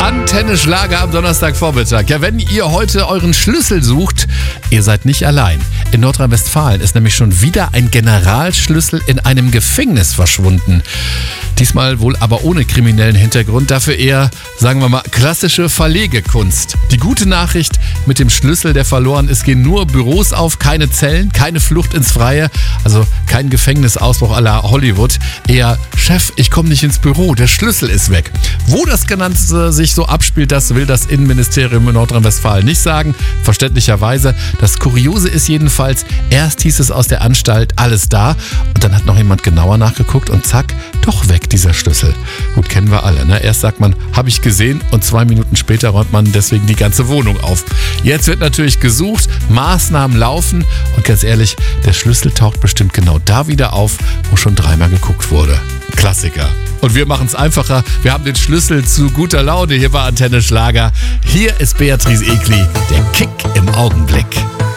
Antenne Schlager am Donnerstagvormittag. Ja, wenn ihr heute euren Schlüssel sucht, ihr seid nicht allein. In Nordrhein-Westfalen ist nämlich schon wieder ein Generalschlüssel in einem Gefängnis verschwunden. Diesmal wohl aber ohne kriminellen Hintergrund, dafür eher, sagen wir mal, klassische Verlegekunst. Die gute Nachricht, mit dem Schlüssel, der verloren ist, gehen nur Büros auf, keine Zellen, keine Flucht ins Freie, also kein Gefängnisausbruch à la Hollywood. Eher, Chef, ich komme nicht ins Büro, der Schlüssel ist weg. Wo das Ganze sich so abspielt, das will das Innenministerium in Nordrhein-Westfalen nicht sagen, verständlicherweise. Das Kuriose ist jedenfalls, erst hieß es aus der Anstalt, alles da, und dann hat noch jemand genauer nachgeguckt und zack, doch weg dieser Schlüssel. Gut, kennen wir alle, ne? Erst sagt man, habe ich gesehen, und 2 Minuten später räumt man deswegen die ganze Wohnung auf. Jetzt wird natürlich gesucht, Maßnahmen laufen, und ganz ehrlich, der Schlüssel taucht bestimmt genau da wieder auf, wo schon 3-mal geguckt wurde. Klassiker. Und wir machen es einfacher. Wir haben den Schlüssel zu guter Laune hier bei Antenne Schlager. Hier ist Beatrice Egli, der Kick im Augenblick.